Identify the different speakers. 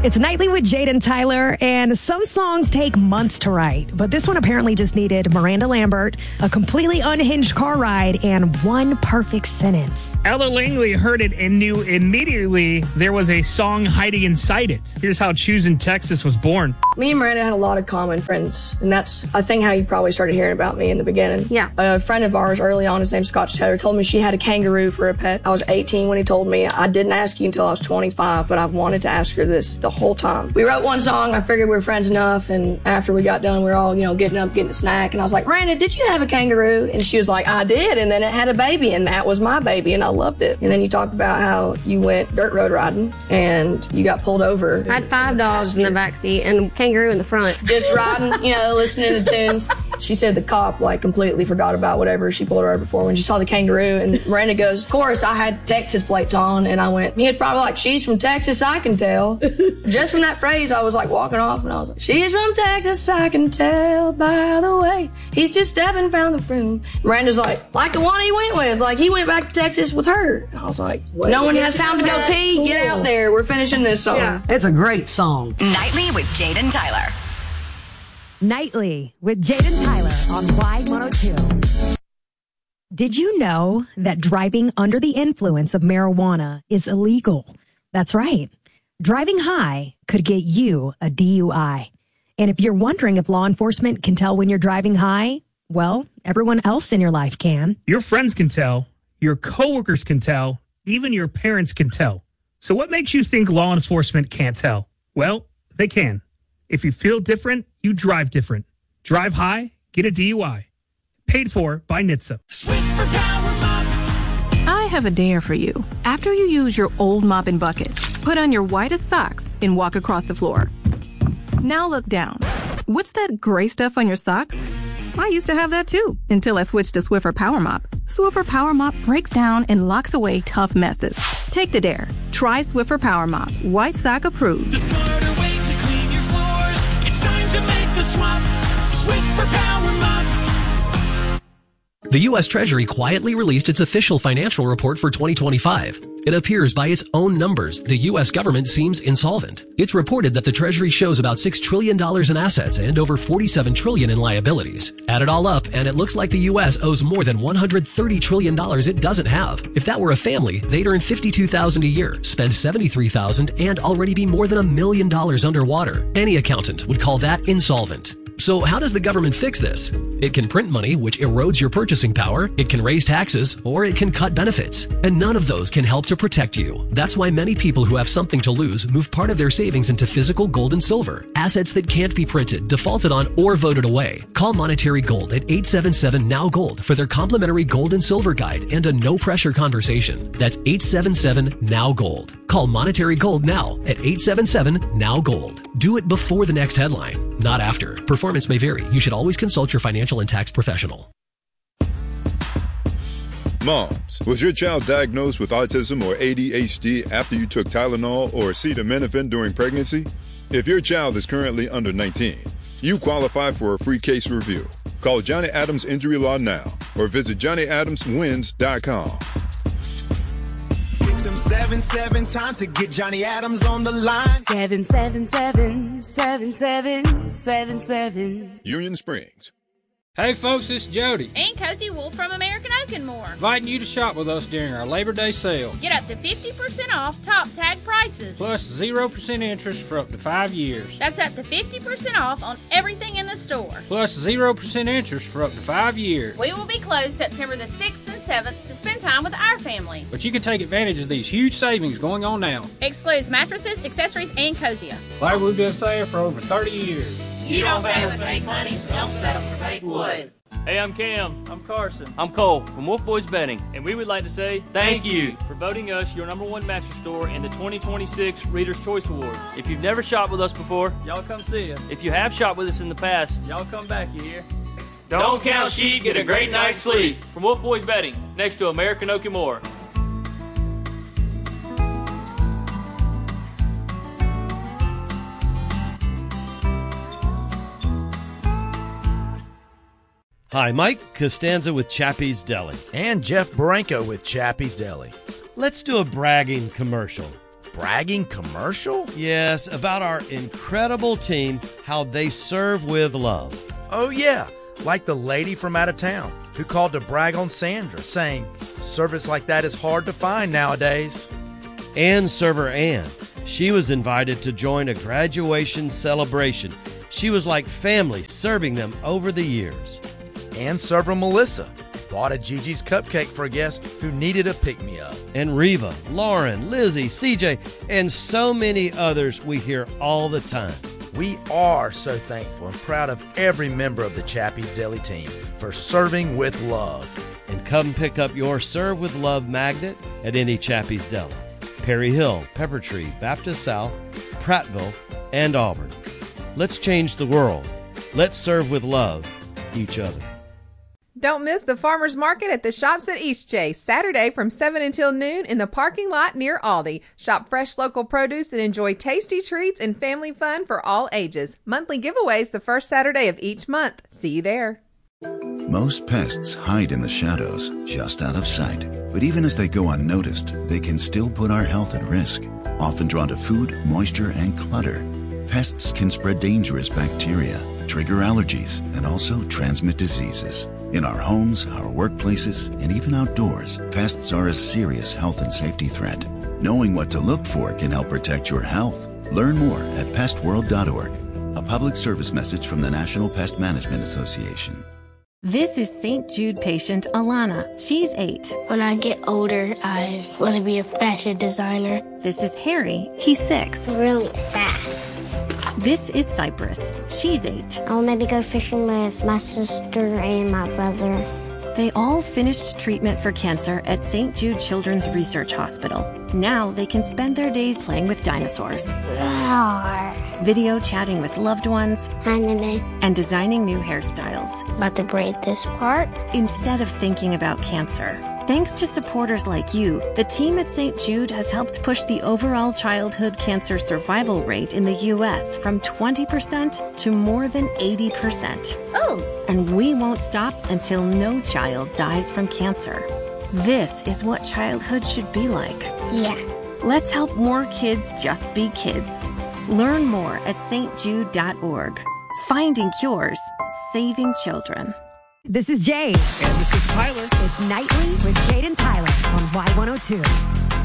Speaker 1: It's Nightly with Jade and Tyler, and some songs take months to write, but this one apparently just needed Miranda Lambert, a completely unhinged car ride, and one perfect sentence.
Speaker 2: Ella Langley heard it and knew immediately there was a song hiding inside it. Here's how Choosing Texas was born.
Speaker 3: Me and Miranda had a lot of common friends, and that's, I think, how you probably started hearing about me in the beginning.
Speaker 4: Yeah.
Speaker 3: A friend of ours early on, his name's Scott Taylor, told me she had a kangaroo for a pet. I was 18 when he told me. I didn't ask you until I was 25, but I've wanted to ask her this the whole time. We wrote one song. I figured we were friends enough, and after we got done, we were all, getting up, getting a snack, and I was like, Miranda, did you have a kangaroo? And she was like, I did, and then it had a baby, and that was my baby, and I loved it. And then you talked about how you went dirt road riding, and you got pulled over.
Speaker 4: I had 5 dogs in the backseat and a kangaroo in the front.
Speaker 3: Just riding, listening to tunes. She said the cop, completely forgot about whatever she pulled her over for when she saw the kangaroo. And Miranda goes, of course, I had Texas plates on. And I went, he was probably like, she's from Texas, I can tell. Just from that phrase, I was walking off, and I was like, she's from Texas, I can tell by the way. He's just stepping down the room. Miranda's like the one he went with. He went back to Texas with her. And I was like, no one has time to go pee. Cool. Get out there. We're finishing this song.
Speaker 5: Yeah. It's a great song.
Speaker 6: Nightly with Jade and Tyler.
Speaker 1: Nightly with Jade and Tyler on Y102. Did you know that driving under the influence of marijuana is illegal? That's right. Driving high could get you a DUI. And if you're wondering if law enforcement can tell when you're driving high, well, everyone else in your life can.
Speaker 2: Your friends can tell, your coworkers can tell, even your parents can tell. So what makes you think law enforcement can't tell? Well, they can. If you feel different, you drive different. Drive high, get a DUI. Paid for by NHTSA.
Speaker 7: I have a dare for you. After you use your old mop and bucket, put on your whitest socks and walk across the floor. Now look down. What's that gray stuff on your socks? I used to have that too, until I switched to Swiffer Power Mop. Swiffer Power Mop breaks down and locks away tough messes. Take the dare. Try Swiffer Power Mop. White sock approved.
Speaker 8: The smarter way to clean your floors. It's time to make the swap. Swiffer Power Mop.
Speaker 9: The U.S. Treasury quietly released its official financial report for 2025. It appears by its own numbers the U.S. government seems insolvent. It's reported that the Treasury shows about $6 trillion in assets and over $47 trillion in liabilities. Add it all up, and it looks like the U.S. owes more than $130 trillion it doesn't have. If that were a family, they'd earn $52,000 a year, spend $73,000, and already be more than $1 million underwater. Any accountant would call that insolvent. So how does the government fix this? It can print money, which erodes your purchasing power. It can raise taxes, or it can cut benefits. And none of those can help to protect you. That's why many people who have something to lose move part of their savings into physical gold and silver. Assets that can't be printed, defaulted on, or voted away. Call Monetary Gold at 877-NOW-GOLD for their complimentary gold and silver guide and a no-pressure conversation. That's 877-NOW-GOLD. Call Monetary Gold now at 877-NOW-GOLD. Do it before the next headline, not after. Performance may vary. You should always consult your financial and tax professional.
Speaker 10: Moms, was your child diagnosed with autism or ADHD after you took Tylenol or acetaminophen during pregnancy? If your child is currently under 19, you qualify for a free case review. Call Johnny Adams Injury Law now or visit JohnnyAdamsWins.com.
Speaker 8: 7 times to get Johnny Adams on the line.
Speaker 11: 777-7777.
Speaker 10: Union Springs.
Speaker 12: Hey folks, it's Jody.
Speaker 13: And Cozy Wolf from American Oak and More.
Speaker 12: Inviting you to shop with us during our Labor Day sale.
Speaker 13: Get up to 50% off top tag prices.
Speaker 12: Plus 0% interest for up to 5 years.
Speaker 13: That's up to 50% off on everything in the store.
Speaker 12: Plus 0% interest for up to 5 years.
Speaker 13: We will be closed September the 6th and 7th to spend time with our family.
Speaker 12: But you can take advantage of these huge savings going on now.
Speaker 13: Excludes mattresses, accessories, and Cosia.
Speaker 12: Like we've been saying for over 30 years.
Speaker 13: You don't pay with fake money, so don't settle for fake wood.
Speaker 14: Hey, I'm Cam.
Speaker 12: I'm Carson.
Speaker 14: I'm Cole from Wolf Boys Betting. And we would like to say
Speaker 12: thank you
Speaker 14: for voting us your #1 mattress store in the 2026 Reader's Choice Awards. If you've never shopped with us before,
Speaker 12: y'all come see us.
Speaker 14: If you have shopped with us in the past,
Speaker 12: y'all come back, you hear?
Speaker 14: Don't count sheep, get a great night's sleep. From Wolf Boys Betting, next to American Oak and More.
Speaker 15: Hi, Mike Costanza with Chappie's Deli.
Speaker 16: And Jeff Branco with Chappie's Deli.
Speaker 15: Let's do a bragging commercial.
Speaker 5: bragging commercial?
Speaker 15: Yes, about our incredible team, how they serve with love.
Speaker 5: Oh, yeah, like the lady from out of town who called to brag on Sandra, saying, service like that is hard to find nowadays.
Speaker 15: And server Ann, she was invited to join a graduation celebration. She was like family, serving them over the years.
Speaker 5: And server Melissa bought a Gigi's cupcake for a guest who needed a pick-me-up.
Speaker 15: And Reva, Lauren, Lizzie, CJ, and so many others we hear all the time.
Speaker 5: We are so thankful and proud of every member of the Chappie's Deli team for serving with love.
Speaker 15: And come pick up your Serve with Love magnet at any Chappie's Deli. Perry Hill, Peppertree, Baptist South, Prattville, and Auburn. Let's change the world. Let's serve with love each other.
Speaker 11: Don't miss the Farmers Market at the Shops at Eastchase, Saturday from 7 until noon in the parking lot near Aldi. Shop fresh local produce and enjoy tasty treats and family fun for all ages. Monthly giveaways the first Saturday of each month. See you there.
Speaker 16: Most pests hide in the shadows, just out of sight. But even as they go unnoticed, they can still put our health at risk. Often drawn to food, moisture, and clutter, pests can spread dangerous bacteria, trigger allergies, and also transmit diseases. In our homes, our workplaces, and even outdoors, pests are a serious health and safety threat. Knowing what to look for can help protect your health. Learn more at pestworld.org. A public service message from the National Pest Management Association.
Speaker 17: This is St. Jude patient Alana. She's 8.
Speaker 18: When I get older, I want to be a fashion designer.
Speaker 17: This is Harry. He's 6.
Speaker 18: Really fast.
Speaker 17: This is Cypress. She's 8.
Speaker 18: I'll maybe go fishing with my sister and my brother.
Speaker 17: They all finished treatment for cancer at St. Jude Children's Research Hospital. Now they can spend their days playing with dinosaurs, video chatting with loved ones, and designing new hairstyles.
Speaker 18: About to braid this part.
Speaker 17: Instead of thinking about cancer. Thanks to supporters like you, the team at St. Jude has helped push the overall childhood cancer survival rate in the U.S. from 20% to more than 80%.
Speaker 18: Oh!
Speaker 17: And we won't stop until no child dies from cancer. This is what childhood should be like.
Speaker 18: Yeah.
Speaker 17: Let's help more kids just be kids. Learn more at stjude.org. Finding cures, saving children.
Speaker 1: This is Jade.
Speaker 2: And this is Tyler.
Speaker 1: It's Nightly with Jade and Tyler on Y102.